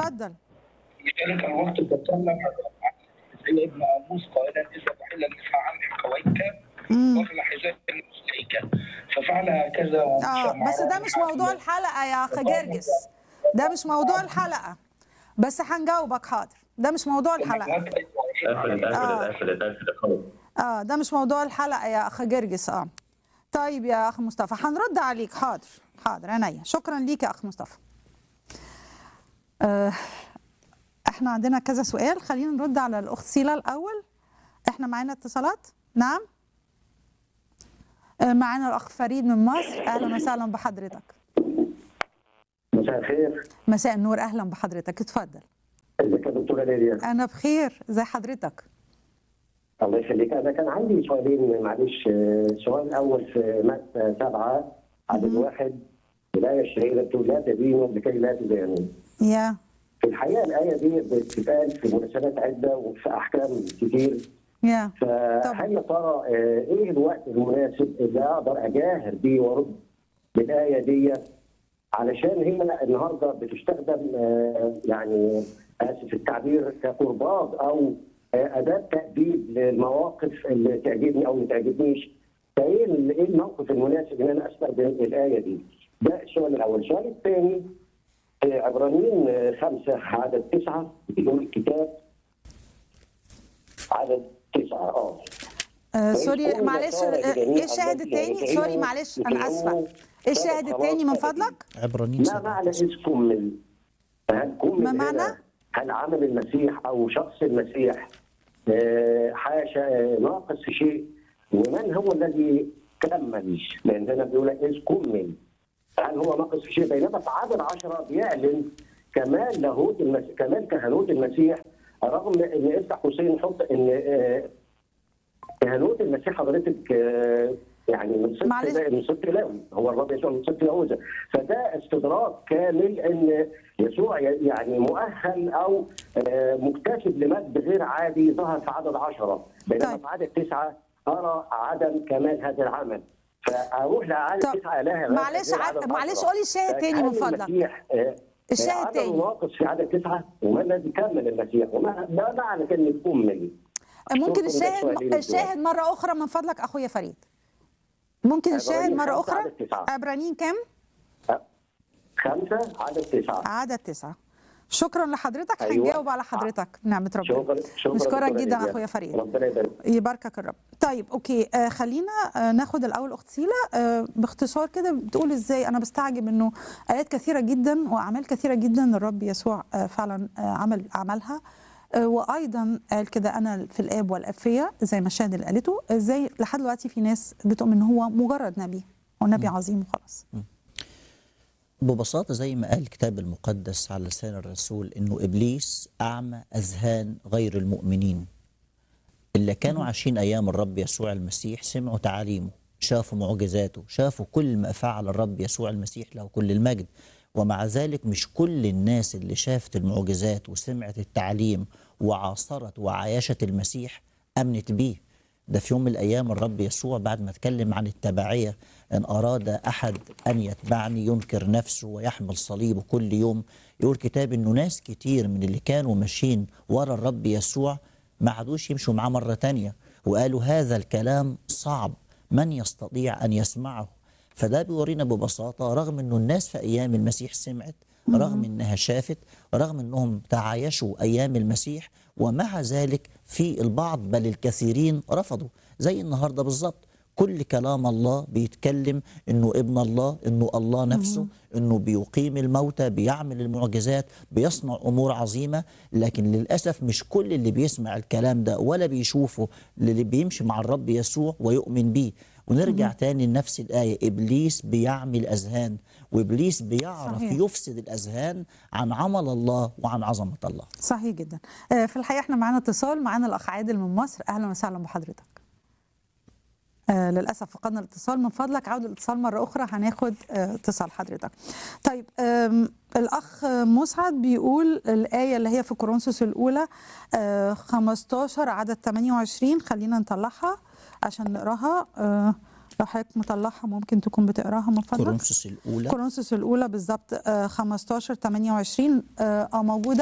اتفضل. لذلك الوقت تكلم زي ابن عموس قائلا اذا بحل النساء عن حكويك وفي حذاء المسليك ففعل هكذا بس ده مش موضوع الحلقه يا اخ جرجس، ده مش موضوع الحلقه، بس هنجاوبك حاضر. ده مش موضوع الحلقه. ده مش موضوع الحلقه يا اخ جرجس. طيب يا اخ مصطفى هنرد عليك. حاضر عينيا. شكرا ليك يا اخ مصطفى. احنا عندنا كذا سؤال، خلينا نرد على الاخت سيلا الاول. احنا معانا اتصالات. نعم، معانا الاخ فريد من مصر. اهلا وسهلا بحضرتك. مساء الخير. مساء النور، اهلا بحضرتك، اتفضل. ازيك يا دكتوره ليليا؟ انا بخير، ازي حضرتك؟ الله يخليك. انا كان عندي سؤالين معلش. السؤال الاول في متى 7 عدد 1 الآية الشهيرة بتقول لا تدينوا لكي لا تدانوا. في الحقيقة الآية دي بتتقال في مناسبات عدة وفي أحكام كتير. فهل يا ترى إيه الوقت المناسب اللي أقدر أجاهر بيه وأرد بالآية دي، علشان هي النهارده بتستخدم يعني آسف التعبير كقرباط أو أداة تأديب للمواقف اللي تعجبني أو ما تعجبنيش. فإيه الموقف المناسب إن أنا أستخدم الآية دي؟ ده السؤال الأول. السؤال الثاني عبرانيين 5 عدد 9 بيقول الكتاب عدد 9 سوري معلش، ايه الشاهد الثاني؟ سوري معلش انا اسفه، ايه الشاهد الثاني من فضلك؟ عبرانيين ما معنى كمل؟ ما معنى؟ هل عمل المسيح او شخص المسيح حاشا ناقص في شيء؟ ومن هو الذي كمل؟ لان هنا بيقول لك كمل، هل هو ناقص في شيء؟ بينما في عدد 10 بيعلن كمال لاهوت المسيح، كمال كهنوت المسيح، رغم ان افتح قوسين نحط ان كهنوت المسيح حضرتك يعني من صدق لاوي، هو الرب يسوع من صدق يهوذا. فده استدراك كامل ان يسوع يعني مؤهل او مكتسب لمجد غير عادي ظهر في عدد 10، بينما في عدد 9 ارى عدم كمال هذا العمل. فاروح لعدد 9 الاقي معلش قولي الشاهد تاني من فضلك. الشاهد تاني ناقص في عدد 9 وما الذي كمل المسيح وما معنى كلمه كمل؟ ممكن الشاهد مرة أخرى من فضلك أخويا فريد؟ ممكن الشاهد مرة أخرى؟ عبرانيين كام؟ 5 عدد 9. عدد 9. شكرا لحضرتك. هنجاوب على حضرتك. نعمة ربنا. نشكرك جدا أخويا فريد. ربنا يباركك الرب. طيب أوكي، خلينا ناخد الأول أخت سيلا باختصار كده بتقول إزاي. أنا بستعجب إنه آيات كثيرة جدا وأعمال كثيرة جدا الرب يسوع فعلا عملها، وايضا قال كده انا في الاب والاب فيا زي ما الشاهد اللي قالته. ازاي لحد دلوقتي في ناس بتؤمن ان هو مجرد نبي ونبي عظيم وخلاص؟ ببساطه زي ما قال الكتاب المقدس على لسان الرسول انه ابليس اعمى اذهان غير المؤمنين اللي كانوا عايشين ايام الرب يسوع المسيح، سمعوا تعاليمه، شافوا معجزاته، شافوا كل ما فعل الرب يسوع المسيح له كل المجد. ومع ذلك مش كل الناس اللي شافت المعجزات وسمعت التعليم وعاصرت وعايشت المسيح أمنت بيه. ده في يوم من الأيام الرب يسوع بعد ما اتكلم عن التبعية، إن أراد أحد أن يتبعني ينكر نفسه ويحمل صليبه كل يوم، يقول كتاب إنه ناس كتير من اللي كانوا ماشيين ورا الرب يسوع ما عادوش يمشوا معاه مرة تانية، وقالوا هذا الكلام صعب، من يستطيع أن يسمعه؟ فده بيورينا ببساطة رغم أنه الناس في أيام المسيح سمعت، رغم أنها شافت، رغم أنهم تعايشوا أيام المسيح، ومع ذلك في البعض بل الكثيرين رفضوا. زي النهاردة بالظبط، كل كلام الله بيتكلم أنه ابن الله، أنه الله نفسه، أنه بيقيم الموتى، بيعمل المعجزات، بيصنع أمور عظيمة، لكن للأسف مش كل اللي بيسمع الكلام ده ولا بيشوفه اللي بيمشي مع الرب يسوع ويؤمن بيه. ونرجع تاني لنفس الآية، إبليس بيعمي الأذهان، وإبليس بيعرف يفسد الأذهان عن عمل الله وعن عظمة الله. صحيح جدا. في الحقيقة احنا معانا اتصال، معانا الأخ عادل من مصر. أهلا وسهلا بحضرتك. للأسف فقدنا الاتصال، من فضلك عود الاتصال مرة أخرى، هناخد اتصال حضرتك. طيب الأخ مسعد بيقول الآية اللي هي في كورنثوس الأولى 15 عدد 28، خلينا نطلعها عشان نقراها. لو حضرتك مطلعها ممكن تكون بتقراها من فضلك. كورنثوس الأولى كورنثوس الأولى بالظبط 15 28 موجودة.